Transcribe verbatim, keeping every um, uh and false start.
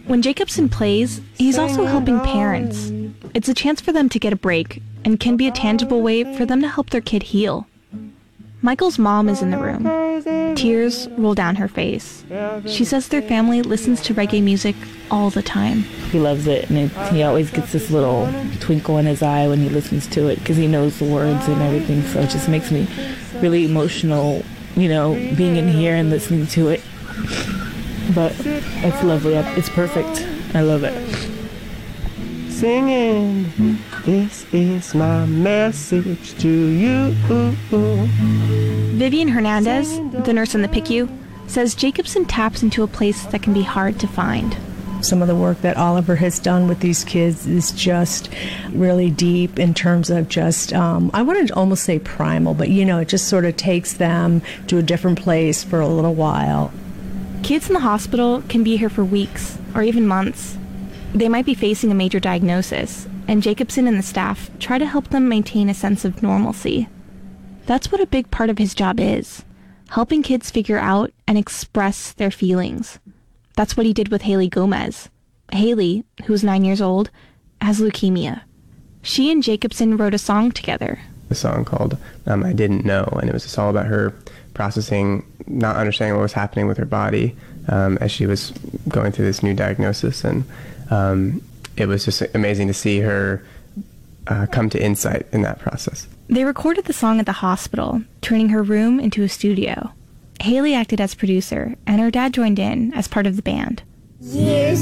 When Jacobson plays, he's also helping parents. It's a chance for them to get a break and can be a tangible way for them to help their kid heal. Michael's mom is in the room. Tears roll down her face. She says their family listens to reggae music all the time. He loves it, and it, he always gets this little twinkle in his eye when he listens to it because he knows the words and everything, so it just makes me really emotional, you know, being in here and listening to it. But it's lovely. It's perfect. I love it. Singing, this is my message to you. Vivian Hernandez, the nurse in the P I C U, says Jacobson taps into a place that can be hard to find. Some of the work that Oliver has done with these kids is just really deep in terms of just, um, I wouldn't almost say primal, but you know, it just sort of takes them to a different place for a little while. Kids in the hospital can be here for weeks or even months. They might be facing a major diagnosis, and Jacobson and the staff try to help them maintain a sense of normalcy. That's what a big part of his job is, helping kids figure out and express their feelings. That's what he did with Haley Gomez. Haley, who's nine years old, has leukemia. She and Jacobson wrote a song together. A song called um, I Didn't Know, and it was just all about her processing, not understanding what was happening with her body um, as she was going through this new diagnosis. And um, it was just amazing to see her uh, come to insight in that process. They recorded the song at the hospital, turning her room into a studio. Haley acted as producer, and her dad joined in as part of the band. Years